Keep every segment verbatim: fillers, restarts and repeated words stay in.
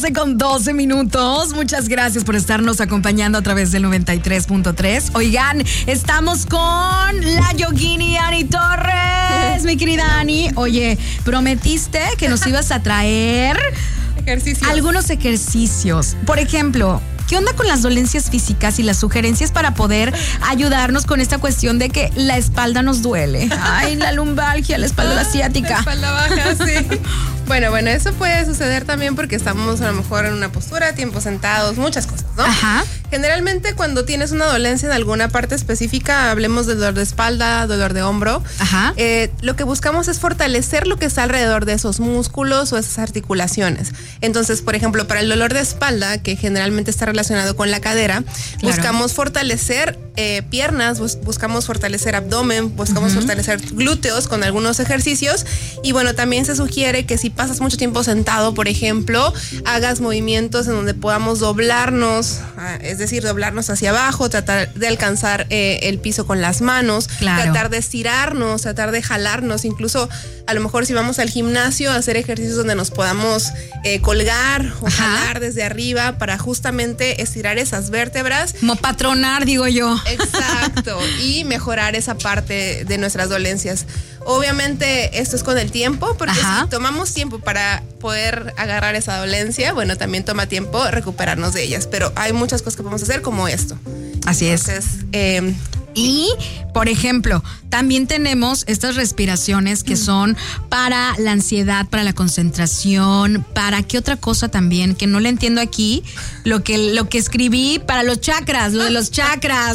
doce con doce minutos. Muchas gracias por estarnos acompañando a través del noventa y tres punto tres. Oigan, estamos con la Yogini Ani Torres, mi querida Ani. Oye, prometiste que nos ibas a traer ejercicios. Algunos ejercicios. Por ejemplo, ¿qué onda con las dolencias físicas y las sugerencias para poder ayudarnos con esta cuestión de que la espalda nos duele? Ay, la lumbalgia, la espalda ah, asiática. La espalda baja, sí. Bueno, bueno, eso puede suceder también porque estamos a lo mejor en una postura, tiempo sentados, muchas cosas, ¿no? Ajá. Generalmente cuando tienes una dolencia en alguna parte específica, hablemos de dolor de espalda, dolor de hombro, Ajá. Eh, lo que buscamos es fortalecer lo que está alrededor de esos músculos o esas articulaciones. Entonces, por ejemplo, para el dolor de espalda, que generalmente está relacionado con la cadera, claro. buscamos fortalecer eh, piernas, bus- buscamos fortalecer abdomen, buscamos uh-huh. fortalecer glúteos con algunos ejercicios. Y bueno, también se sugiere que si pasas mucho tiempo sentado, por ejemplo, hagas movimientos en donde podamos doblarnos, es decir, doblarnos hacia abajo, tratar de alcanzar eh, el piso con las manos, claro. tratar de estirarnos, tratar de jalarnos, incluso a lo mejor si vamos al gimnasio, hacer ejercicios donde nos podamos eh, colgar o Ajá. jalar desde arriba para justamente estirar esas vértebras. Como patronar, digo yo. Exacto, y mejorar esa parte de nuestras dolencias. Obviamente esto es con el tiempo, porque Ajá. si tomamos tiempo para poder agarrar esa dolencia, bueno, también toma tiempo recuperarnos de ellas, pero hay muchas cosas que podemos hacer como esto. Así Entonces, es. Eh, y, por ejemplo, también tenemos estas respiraciones que son para la ansiedad, para la concentración, para qué otra cosa también, que no le entiendo aquí, lo que, lo que escribí para los chakras, lo de los chakras.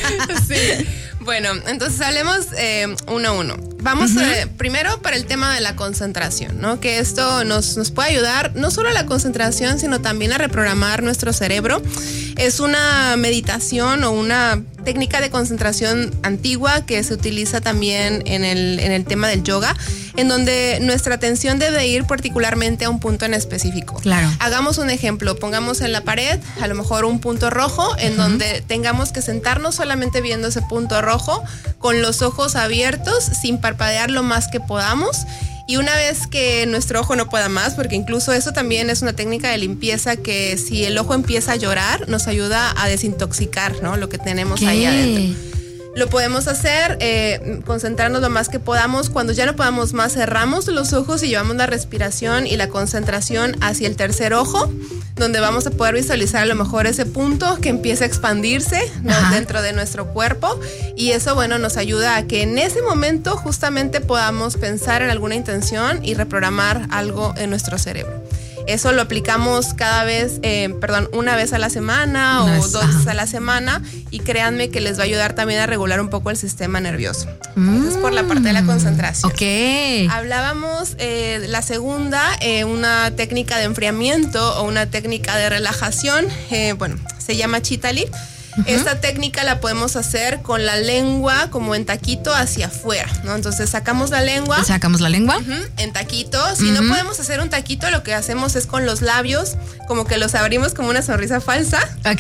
Sí. Bueno, entonces hablemos eh, uno a uno. Vamos uh-huh. eh, primero para el tema de la concentración, ¿no? Que esto nos, nos puede ayudar no solo a la concentración, sino también a reprogramar nuestro cerebro. Es una meditación o una técnica de concentración antigua que se utiliza también en el, en el tema del yoga, en donde nuestra atención debe ir particularmente a un punto en específico. Claro. Hagamos un ejemplo, pongamos en la pared a lo mejor un punto rojo en uh-huh. donde tengamos que sentarnos solamente viendo ese punto rojo, con los ojos abiertos, sin parpadear lo más que podamos. Y una vez que nuestro ojo no pueda más, porque incluso eso también es una técnica de limpieza que si el ojo empieza a llorar, nos ayuda a desintoxicar, ¿no? Lo que tenemos ¿Qué? ahí adentro. Lo podemos hacer, eh, concentrarnos lo más que podamos. Cuando ya no podamos más, cerramos los ojos y llevamos la respiración y la concentración hacia el tercer ojo, donde vamos a poder visualizar a lo mejor ese punto que empieza a expandirse, ¿no? dentro de nuestro cuerpo. Y eso, bueno, nos ayuda a que en ese momento justamente podamos pensar en alguna intención y reprogramar algo en nuestro cerebro. Eso lo aplicamos cada vez, eh, perdón, una vez a la semana o Nice. dos Ajá. veces a la semana, y créanme que les va a ayudar también a regular un poco el sistema nervioso. Mm. Es por la parte de la concentración. Ok. Hablábamos eh, la segunda, eh, una técnica de enfriamiento o una técnica de relajación, eh, bueno, se llama Chitali. Uh-huh. Esta técnica la podemos hacer con la lengua como en taquito hacia afuera, ¿no? Entonces sacamos la lengua. ¿Sacamos la lengua? Uh-huh, en taquito. Si uh-huh. no podemos hacer un taquito, lo que hacemos es con los labios, como que los abrimos como una sonrisa falsa. Ok.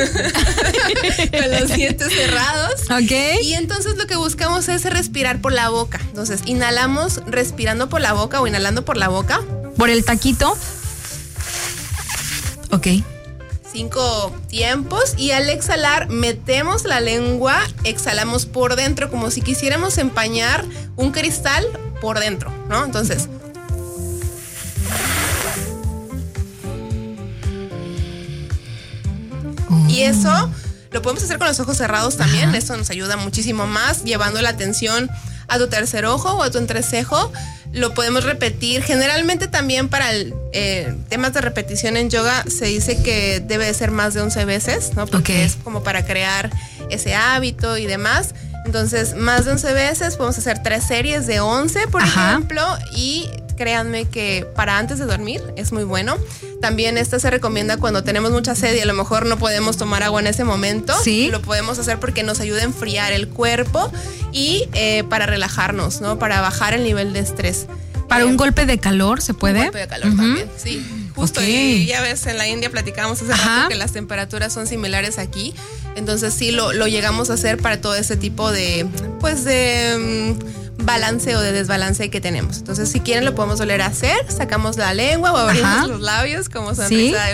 Con los dientes cerrados. Ok. Y entonces lo que buscamos es respirar por la boca. Entonces inhalamos respirando por la boca o inhalando por la boca. Por el taquito. Ok. Cinco tiempos, y al exhalar metemos la lengua, exhalamos por dentro como si quisiéramos empañar un cristal por dentro, ¿no? Entonces oh. y eso lo podemos hacer con los ojos cerrados también. Ajá. Esto nos ayuda muchísimo más, llevando la atención a tu tercer ojo o a tu entrecejo. Lo podemos repetir. Generalmente también para el, eh, temas de repetición en yoga se dice que debe de ser más de once veces, ¿no? Porque okay. es como para crear ese hábito y demás. Entonces, más de once veces, podemos hacer tres series de once, por Ajá. ejemplo, y créanme que para antes de dormir es muy bueno. También esta se recomienda cuando tenemos mucha sed y a lo mejor no podemos tomar agua en ese momento. ¿Sí? Lo podemos hacer porque nos ayuda a enfriar el cuerpo y eh, para relajarnos, ¿no? Para bajar el nivel de estrés. ¿Para eh, un golpe de calor se puede? Un golpe de calor uh-huh. también, sí. Justo, okay. y ya ves, en la India platicábamos hace Ajá. rato que las temperaturas son similares aquí. Entonces sí, lo, lo llegamos a hacer para todo ese tipo de, pues de... Um, balance o de desbalance que tenemos. Entonces, si quieren, lo podemos volver a hacer. Sacamos la lengua o abrimos Ajá. los labios como sonrisa ¿Sí? de